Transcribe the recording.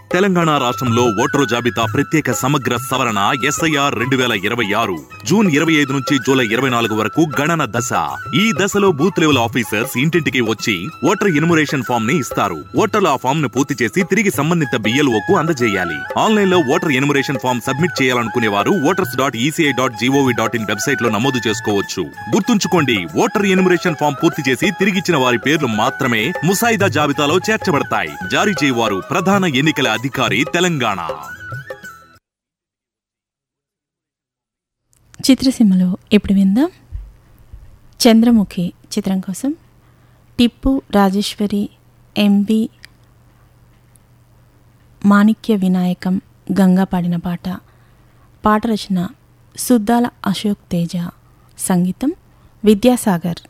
తెలంగాణ రాష్ట్రంలో ఓటరు జాబితా ప్రత్యేక సమగ్ర సవరణ SIR 2026 జూన్ 25 నుంచి జూలై 24 వరకు గణన దశ. ఈ దశలో బూత్ లెవెల్ ఆఫీసర్స్ ఇంటింటికి వచ్చి ఓటర్ ఎన్యుమరేషన్ ఫామ్ ని ఇస్తారు. ఓటర్లు ఆ ఫామ్ ను పూర్తి చేసి తిరిగి సంబంధిత BLOకు అందజేయాలి. ఆన్లైన్ లో ఓటర్ ఎన్యుమరేషన్ ఫామ్ సబ్మిట్ చేయాలనుకునే వారు voters.eci.gov.in వెబ్సైట్ లో నమోదు చేసుకోవచ్చు. గుర్తుంచుకోండి, ఓటర్ ఎన్యుమరేషన్ ఫామ్ పూర్తి చేసి తిరిగిచ్చిన వారి పేర్లు మాత్రమే ముసాయిదా జాబితాలో చేర్చబడతాయి. జారీ చేయవారు ప్రధాన ఎన్నికల అధికారి, తెలంగాణ. చిత్రసీమలో ఇప్పుడు విందాం చంద్రముఖి చిత్రం కోసం టిప్పు, రాజేశ్వరి, MB మాణిక్య వినాయకం, గంగా పాడిన పాట. పాట రచన సుద్దాల అశోక్ తేజ, సంగీతం విద్యాసాగర్.